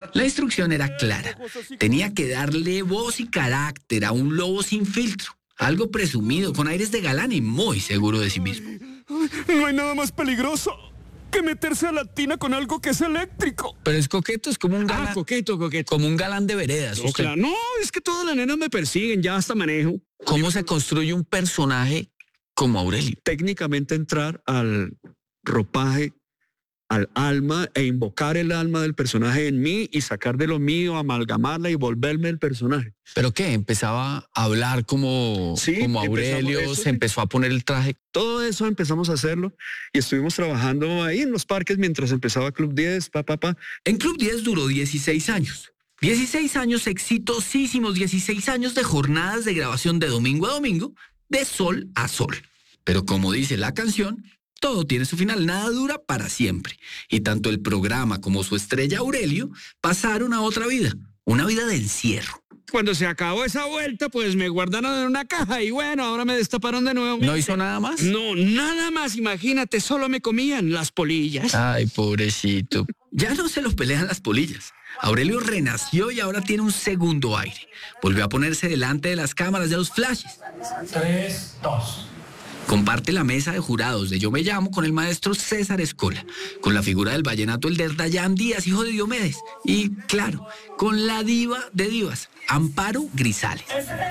La instrucción era clara. Tenía que darle voz y carácter a un lobo sin filtro. Algo presumido, con aires de galán y muy seguro de sí mismo. No hay nada más peligroso que meterse a la tina con algo que es eléctrico. Pero es coqueto, es como un galán. Coqueto. Como un galán de veredas. No, claro, no, es que todas las nenas me persiguen, ya hasta manejo. ¿Cómo se construye un personaje como Aurelio? Técnicamente entrar al ropaje, al alma e invocar el alma del personaje en mí y sacar de lo mío, amalgamarla y volverme el personaje. ¿Pero qué? ¿Empezaba a hablar como Aurelio? ¿Se empezó a poner el traje? Todo eso empezamos a hacerlo y estuvimos trabajando ahí en los parques mientras empezaba Club 10, En Club 10 duró 16 años. 16 años exitosísimos, 16 años de jornadas de grabación de domingo a domingo, de sol a sol. Pero como dice la canción, todo tiene su final, nada dura para siempre. Y tanto el programa como su estrella Aurelio pasaron a otra vida, una vida de encierro. Cuando se acabó esa vuelta, pues me guardaron en una caja y bueno, ahora me destaparon de nuevo. ¿No hizo nada más? No, nada más, imagínate, solo me comían las polillas. Ay, pobrecito. Ya no se los pelean las polillas. Aurelio renació y ahora tiene un segundo aire. Volvió a ponerse delante de las cámaras de los flashes. 3, 2. Comparte la mesa de jurados de Yo Me Llamo con el maestro César Escola, con la figura del vallenato el Dayan Díaz, hijo de Diomedes, y, claro, con la diva de divas, Amparo Grisales.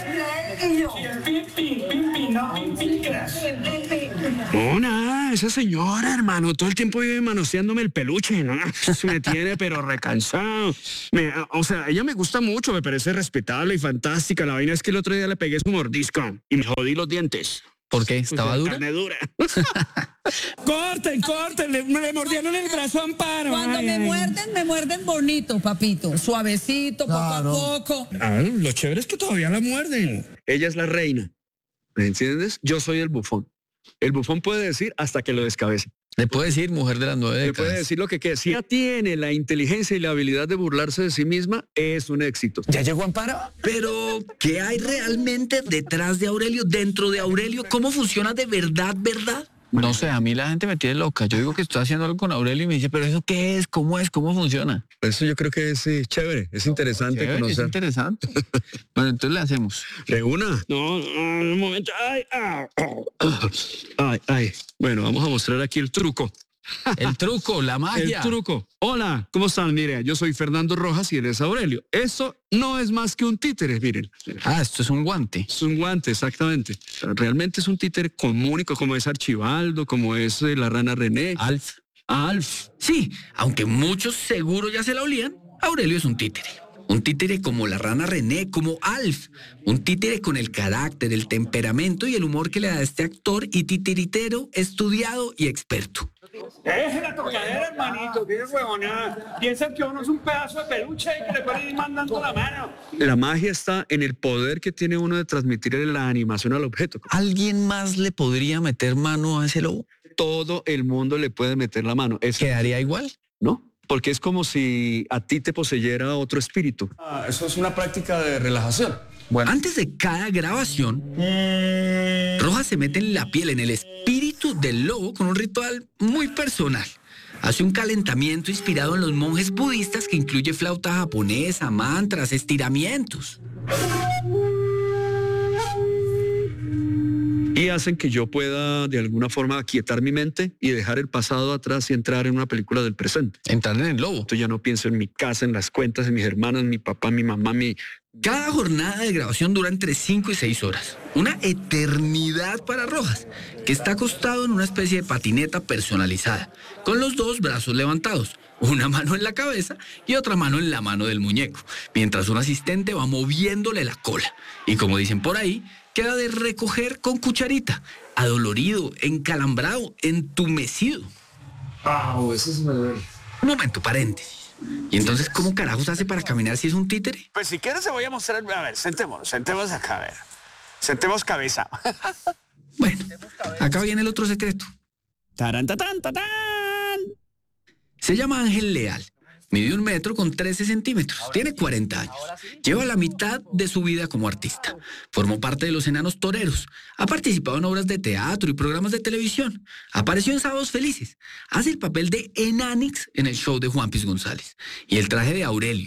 No, nada, esa señora, hermano, todo el tiempo vive manoseándome el peluche, ¿no? Se me tiene pero recansado. O sea, ella me gusta mucho, me parece respetable y fantástica. La vaina es que el otro día le pegué su mordisco y me jodí los dientes. ¿Por qué? ¿Estaba dura? Carne dura. Corten, me mordieron el brazo a Amparo. Cuando me muerden bonito, papito. Suavecito, Claro. poco a poco. Lo chévere es que todavía la muerden. Ella es la reina. ¿Me entiendes? Yo soy el bufón. El bufón puede decir hasta que lo descabece. Le puedo decir mujer de las 9 Le décadas. puede decir lo que quiera. Si ella tiene la inteligencia y la habilidad de burlarse de sí misma, es un éxito. ¿Ya llegó Amparo? Pero, ¿qué hay realmente detrás de Aurelio, dentro de Aurelio? ¿Cómo funciona de verdad? No sé, a mí la gente me tiene loca. Yo digo que estoy haciendo algo con Aurelio y me dice, ¿pero eso qué es? ¿Cómo es? ¿Cómo funciona? Eso yo creo que es chévere, es interesante Chévere, es conocer. interesante. Bueno, entonces le hacemos. ¿De una? No, un momento. Ay. Bueno, vamos a mostrar aquí el truco. El truco, la magia. El truco. Hola, ¿cómo están? Mire, yo soy Fernando Rojas y él es Aurelio. Eso no es más que un títere, miren. Ah, esto es un guante. Es un guante, exactamente. Realmente es un títere común, como es Archibaldo, como es la rana René. Alf. Sí, aunque muchos seguro ya se la olían, Aurelio es un títere. Un títere como la rana René, como Alf. Un títere con el carácter, el temperamento y el humor que le da este actor y titiritero estudiado y experto. Deje la tocadera, hermanito, que es huevonada. Piensan que uno es un pedazo de peluche y que le pueden ir mandando la mano. La magia está en el poder que tiene uno de transmitir la animación al objeto. ¿Alguien más le podría meter mano a ese lobo? Todo el mundo le puede meter la mano. ¿Quedaría igual? ¿No? Porque es como si a ti te poseyera otro espíritu. Eso es una práctica de relajación. Bueno, antes de cada grabación, Rojas se mete en la piel, en el espíritu del lobo con un ritual muy personal. Hace un calentamiento inspirado en los monjes budistas que incluye flauta japonesa, mantras, estiramientos. Y hacen que yo pueda de alguna forma aquietar mi mente y dejar el pasado atrás y entrar en una película del presente. Entrar en el lobo. Entonces ya no pienso en mi casa, en las cuentas, en mis hermanos, mi papá, mi mamá, Cada jornada de grabación dura entre 5 y 6 horas. Una eternidad para Rojas, que está acostado en una especie de patineta personalizada, con los dos brazos levantados, una mano en la cabeza y otra mano en la mano del muñeco, mientras un asistente va moviéndole la cola. Y como dicen por ahí, queda de recoger con cucharita, adolorido, encalambrado, entumecido. Eso sí me duele. Un momento, paréntesis. ¿Y entonces cómo carajos hace para caminar si es un títere? Pues si quieres se voy a mostrar. A ver, sentemos acá, a ver. Sentemos cabeza. Bueno, acá viene el otro secreto. ¡Tarán, tatán, tatán! Se llama Ángel Leal. Mide 1 metro con 13 centímetros. Tiene 40 años. Lleva la mitad de su vida como artista. Formó parte de los Enanos Toreros. Ha participado en obras de teatro y programas de televisión. Apareció en Sábados Felices. Hace el papel de Enanix en el show de Juan Piz González. Y el traje de Aurelio